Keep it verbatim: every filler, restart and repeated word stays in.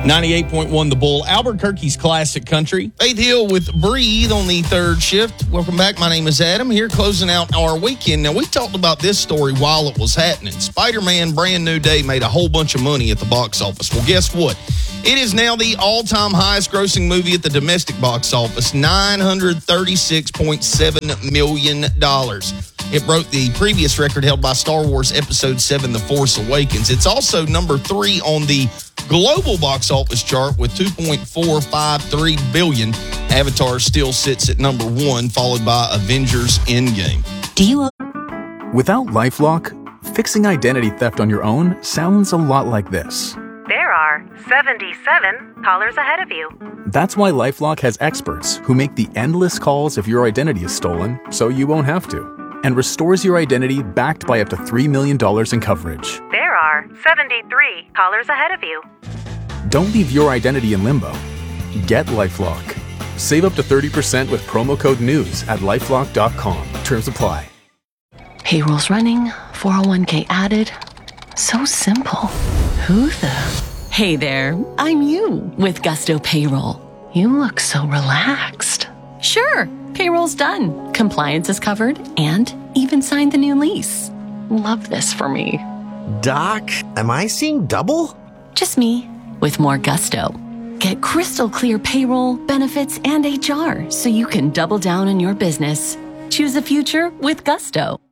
ninety-eight point one The Bull, Albuquerque's classic country. Faith Hill with Breathe on the third shift. Welcome back. My name is Adam here closing out our weekend. Now, we talked about this story while it was happening. Spider-Man Brand New Day made a whole bunch of money at the box office. Well, guess what? It is now the all-time highest grossing movie at the domestic box office, nine hundred thirty-six point seven million dollars. It broke the previous record held by Star Wars Episode seven, The Force Awakens. It's also number three on the global box office chart with two point four five three billion dollars. Avatar still sits at number one, followed by Avengers Endgame. Do you... Without LifeLock, fixing identity theft on your own sounds a lot like this. There are seventy-seven callers ahead of you. That's why LifeLock has experts who make the endless calls if your identity is stolen so you won't have to, and restores your identity backed by up to three million dollars in coverage. There are seventy-three callers ahead of you. Don't leave your identity in limbo. Get LifeLock. Save up to thirty percent with promo code NEWS at lifelock dot com. Terms apply. Payroll's running, four oh one k added. So simple. Who the... Hey there, I'm you with Gusto Payroll. You look so relaxed. Sure, payroll's done. Compliance is covered and even signed the new lease. Love this for me. Doc, am I seeing double? Just me with more gusto. Get crystal clear payroll, benefits, and H R so you can double down on your business. Choose a future with Gusto.